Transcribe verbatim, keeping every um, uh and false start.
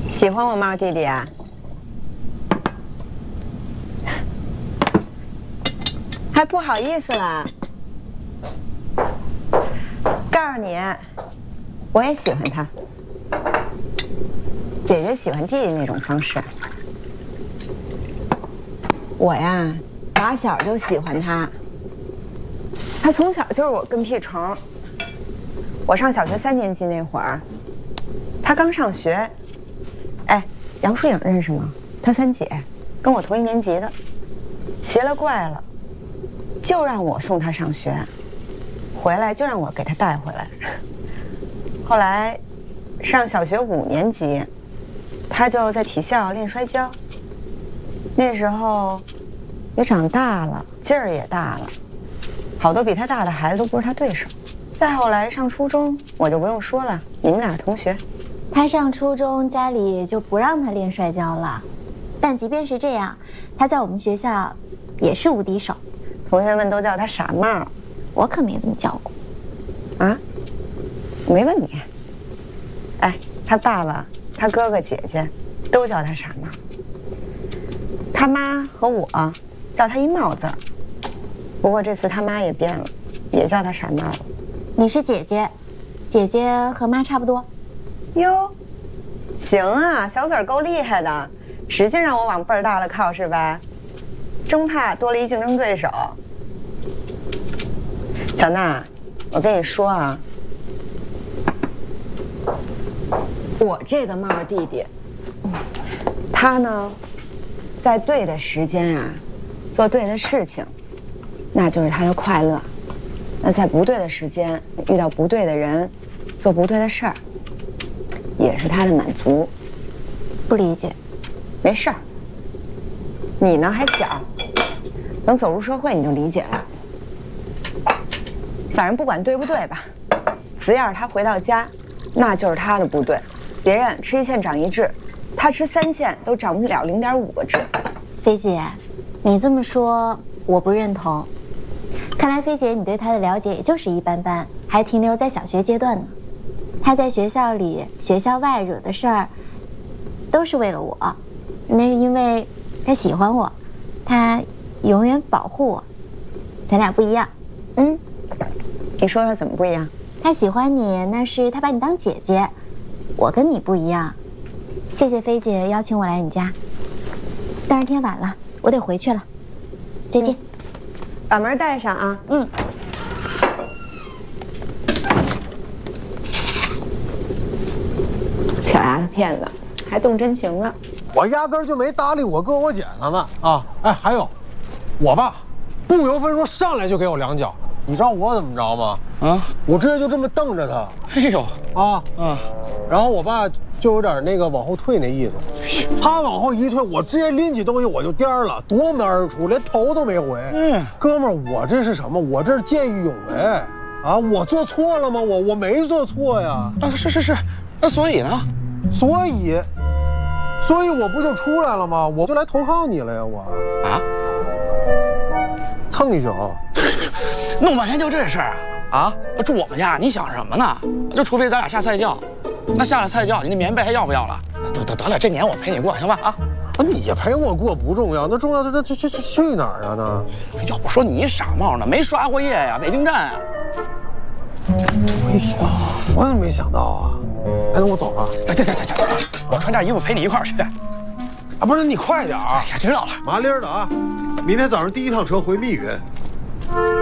喜欢我猫弟弟啊？还不好意思了。告诉你，我也喜欢他。姐姐喜欢弟弟那种方式。我呀，打小就喜欢他。他从小就是我跟屁虫。我上小学三年级那会儿，他刚上学。哎，杨疏影认识吗？他三姐，跟我同一年级的。奇了怪了，就让我送他上学，回来就让我给他带回来。后来，上小学五年级，他就在体校练摔跤。那时候，也长大了，劲儿也大了，好多比他大的孩子都不是他对手。再后来上初中，我就不用说了，你们俩同学。 他上初中，家里就不让他练摔跤了，但即便是这样，他在我们学校也是无敌手。 同学们都叫他傻帽， 我可没这么叫过。 啊？我没问你。哎，他爸爸、他哥哥、姐姐都叫他傻帽。他妈和我叫他一帽字儿，不过这次他妈也变了，也叫他傻帽了。 你是姐姐，姐姐和妈差不多。 哟，行啊，小嘴儿够厉害的，使劲让我往辈儿大了靠是吧？生怕多了一竞争对手。小娜，我跟你说啊，我这个帽弟弟，他呢，在对的时间啊，做对的事情，那就是他的快乐；那在不对的时间，遇到不对的人，做不对的事儿，也是他的满足。 不理解。 没事儿，你呢还小，等走入社会你就理解了。反正不管对不对吧，只要是他回到家，那就是他的不对。别人吃一堑长一智，他吃三堑都长不了零点五个智。 菲姐，你这么说我不认同。看来菲姐你对他的了解也就是一般般，还停留在小学阶段呢。他在学校里、学校外惹的事儿，都是为了我，那是因为他喜欢我，他永远保护我。咱俩不一样，嗯。 你说说怎么不一样？ 他喜欢你，那是他把你当姐姐，我跟你不一样。谢谢菲姐邀请我来你家，但是天晚了，我得回去了。再见。嗯， 把门带上啊。 嗯。 小丫头片子，还动真情了。 我压根儿就没搭理我哥我姐他们啊！哎，还有，我爸不由分说上来就给我两脚。你知道我怎么着吗？啊！我直接就这么瞪着他。 哎呦啊啊！ 然后我爸就有点那个往后退那意思。他往后一退，我直接拎起东西我就颠儿了，夺门而出，连头都没回。嗯，哥们儿，我这是什么？我这是见义勇为啊！我做错了吗？我我没做错呀。 啊，是是是，那所以呢？ 所以，所以我不就出来了吗？我就来投靠你了呀！我啊，蹭一脚。 弄半天就这事儿啊！啊，住我们家，你想什么呢？就除非咱俩下菜窖，那下了菜窖，你那棉被还要不要了？得得得了，这年我陪你过，行吧？啊， 啊，你陪我过不重要，那重要的那去去去去哪儿啊？那要不说你傻帽呢，没刷过夜呀，北京站啊。 对呀，我怎么没想到啊？哎，那我走了。 哎，这这这这，我穿件衣服陪你一块儿去。 啊，不是，你快点儿。 哎呀，知道了， 麻利儿的啊！明天早上第一趟车回密云。